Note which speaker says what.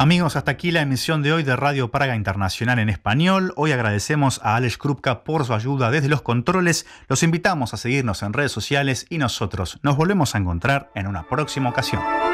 Speaker 1: Amigos, hasta aquí la emisión de hoy de Radio Praga Internacional en español. Hoy agradecemos a Alex Krupka por su ayuda desde los controles. Los invitamos a seguirnos en redes sociales y nosotros nos volvemos a encontrar en una próxima ocasión.